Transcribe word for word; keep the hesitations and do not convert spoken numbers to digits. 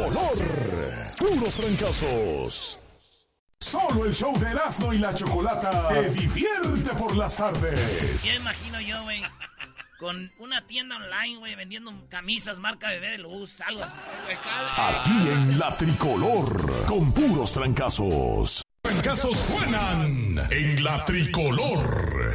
tricolor. Puros trancazos. Solo el show de Erasmo y la Chocolata te divierte por las tardes. Ya imagino yo, güey, con una tienda online, güey, vendiendo camisas marca Bebé de Luz, algo así. Aquí en la Tricolor, con puros trancazos. Trancazos suenan en la Tricolor.